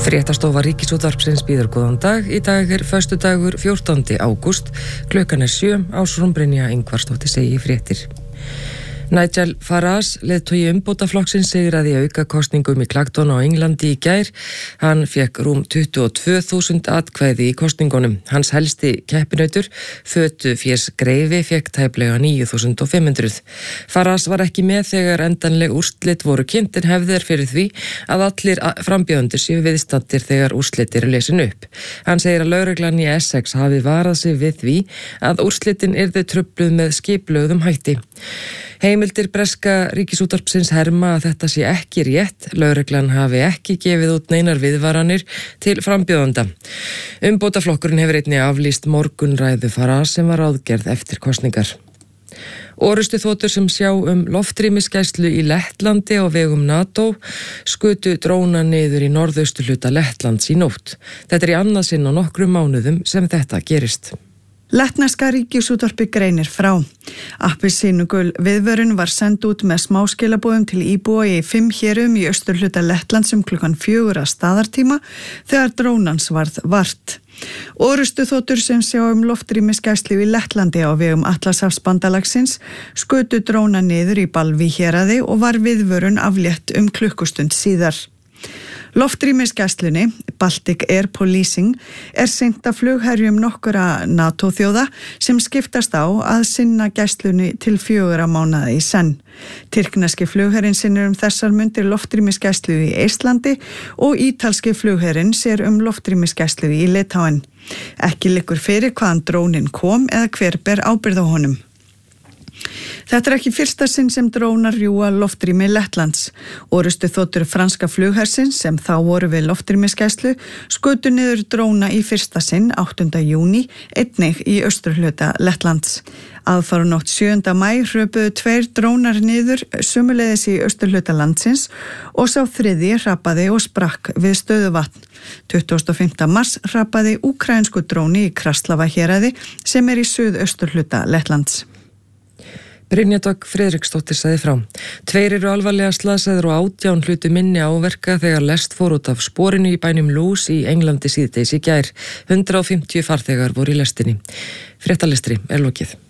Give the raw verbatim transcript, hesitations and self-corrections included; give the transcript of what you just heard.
Fréttastofa Ríkisútvarpsins býður góðan dag. Í dag er föstudagur fjórtándi ágúst. Klukkan er sjö. Ásrún Brynja Ingvarsdóttir segi fréttir. Nigel Farage, leiðtogi umbótaflokksins, sigraði í aukakosningum í Clacton á Englandi í gær. Hann fékk rúm tuttugu og tvö þúsund atkvæði í kosningunum. Hans helsti keppinautur, Fötu Fjers Greifi, fékk tæplega níu þúsund fimm hundruð. Farage var ekki með þegar endanleg úrslit voru kynnt en hefðir fyrir því að allir frambjóðendur séu viðstaddir þegar úrslit eru lesin upp. Hann segir að lögreglan í Essex hafi varað sig við því að úrslitin yrðu trufluð með skiplögðum hætti. Heimildir breska Ríkisútvarpsins herma að þetta sé ekki rétt. Lögreglan hafi ekki gefið út neinar viðvaranir til frambjóðanda. Umbótaflokkurinn hefur einnig aflýst morgunræðu Farage sem var ráðgerð eftir kosningar. Orrustuþotur sem sjá um loftrýmisgæslu í Lettlandi á vegum NATO skutu dróna niður í norðausturhluta Lettlands í nótt. Þetta er í annað sinn á nokkrum mánuðum sem þetta gerist. Lettneska Ríkisútvarpið greinir frá. Appelsínugul viðvörun var send út með smáskilabóðum til íbúa í fimm hérum í austurhluta Lettlands um klukkan fjögur að staðartíma þegar drónans varð vart. Orrustuþotur sem sjá um loftrýmisgæslu í Lettlandi á vegum Atlantshafsbandalagsins skutu dróna niður í Balvi héraði og var viðvörun aflétt um klukkustund síðar. Loftrýmisgæslunni, Baltic Air Policing, er sinnt af flugherjum nokkura NATO-þjóða sem skiptast á að sinna gæslunni til fjögurra mánaða í senn. Tyrkneski flugherinn sinnir um þessar mundir loftrýmisgæslu í Eistlandi og ítalski flugherinn sér um loftrýmisgæslu í Litáen. Ekki liggur fyrir hvaðan drónin kom eða hver ber ábyrgð á honum. Þetta er ekki fyrsta sinn sem drónar rjúa loftrými Lettlands. Orrustuþotur franska flughersins sem þá voru við loftrýmisgæslu skutu niður dróna í fyrsta sinn áttunda júní, einnig í austurhluta Lettlands. Aðfarunótt sjöunda maí hröpuðu tveir drónar niður sömuleiðis í austurhluta landsins og sá þriðji hrapaði og sprakk við Stöðuvatn. tuttugasta og fimmta mars hrapaði úkraínsku dróni í Kraslava héraði sem er í suðausturhluta Lettlands. Brynja Dögg Friðriksdóttir sagði frá. Tveir eru alvarlega slasaðir og átján hlutu minni áverka þegar lest fór út af sporinu í bænum Lewes í Englandi síðdegis í gær. hundrað og fimmtíu farþegar voru í lestinni. Fréttalestri er lokið.